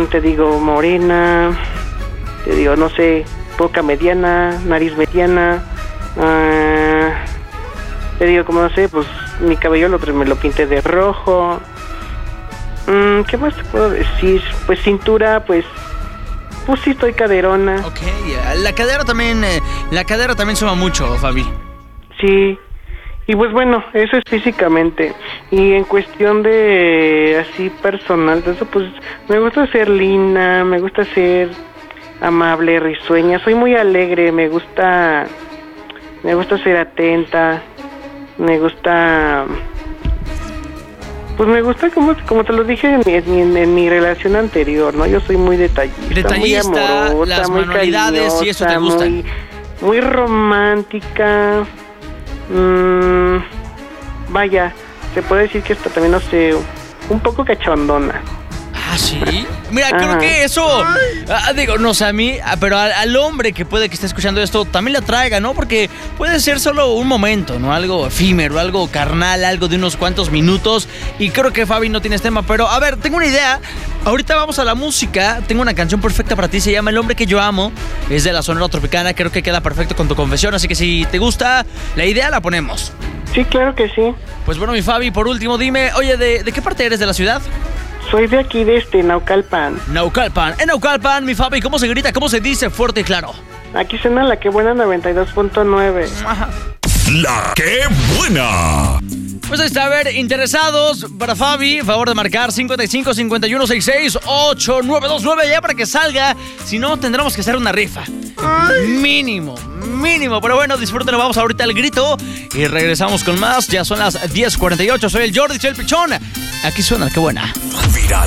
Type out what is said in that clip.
te digo morena, te digo, no sé, boca mediana, nariz mediana, te digo, como no sé, pues mi cabello me lo pinté de rojo. ¿Qué más te puedo decir? Pues cintura, pues sí estoy caderona. Ok, la cadera también suma mucho, Fabi. Sí, y pues bueno, eso es físicamente. Y en cuestión de así personal, de eso, pues me gusta ser linda, me gusta ser amable, risueña, soy muy alegre, me gusta ser atenta, me gusta como te lo dije en mi relación anterior, ¿no? Yo soy muy detallista, muy amorosa, las muy manualidades cariñosa, y eso te gustan. muy romántica. Vaya, se puede decir que esto también, no sé, un poco cachondona. ¿Ah, sí? Mira, creo que eso, no sé a mí, pero al hombre que puede que esté escuchando esto también le atraiga, ¿no? Porque puede ser solo un momento, ¿no? Algo efímero, algo carnal, algo de unos cuantos minutos. Y creo que Fabi no tienes tema, pero a ver, tengo una idea. Ahorita vamos a la música. Tengo una canción perfecta para ti, se llama El hombre que yo amo. Es de la Sonora Tropicana, creo que queda perfecto con tu confesión. Así que si te gusta la idea, la ponemos. Sí, claro que sí. Pues bueno, mi Fabi, por último, dime, oye, ¿de qué parte eres de la ciudad? Soy de aquí, de Naucalpan. Naucalpan. En Naucalpan, mi Fabi, ¿cómo se grita? ¿Cómo se dice? Fuerte y claro. Aquí suena La Que Buena 92.9. La Que Buena. Pues ahí está, a ver, interesados para Fabi, favor de marcar 55 51 66 8929 ya para que salga. Si no, tendremos que hacer una rifa. Mínimo. Pero bueno, disfrútenlo, vamos ahorita al grito y regresamos con más. Ya son las 10:48, soy el Jordi, soy el Pichón. Aquí suena La Que Buena. Viral.